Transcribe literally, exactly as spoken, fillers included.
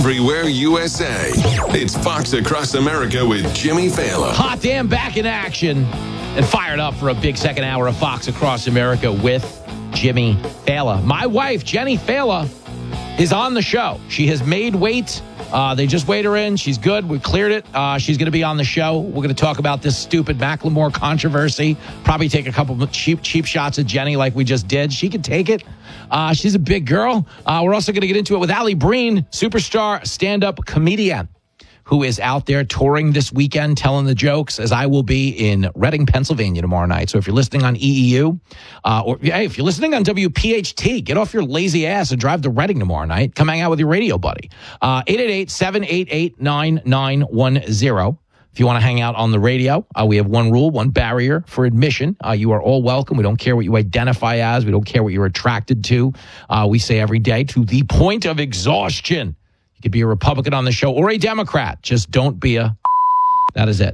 everywhere U S A. It's Fox Across America with Jimmy Fallon. Hot damn, back in action and fired up for a big second hour of Fox Across America with Jimmy Fallon. My wife, Jenny Fallon, is on the show. She has made weight. Uh, they just weighed her in. She's good. We cleared it. Uh, she's going to be on the show. We're going to talk about this stupid Macklemore controversy. Probably take a couple of cheap, cheap shots at Jenny like we just did. She can take it. Uh, she's a big girl. Uh, we're also going to get into it with Allie Breen, superstar stand-up comedian, who is out there touring this weekend, telling the jokes, as I will be in Reading, Pennsylvania tomorrow night. So if you're listening on E E U, uh, or hey, if you're listening on W P H T, get off your lazy ass and drive to Reading tomorrow night. Come hang out with your radio buddy. Uh, eight eight eight, seven eight eight, nine nine one zero. If you want to hang out on the radio, uh, we have one rule, one barrier for admission. Uh, you are all welcome. We don't care what you identify as. We don't care what you're attracted to. Uh, we say every day, to the point of exhaustion. You could be a Republican on the show or a Democrat. Just don't be a... That is it.